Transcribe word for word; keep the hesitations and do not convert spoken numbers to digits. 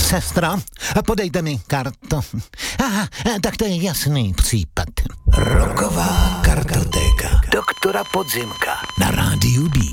Sestro, podejte mi kartu. Aha, tak to je jasný případ. Rocková kartotéka. Doktora Podzimka Na rádiu B.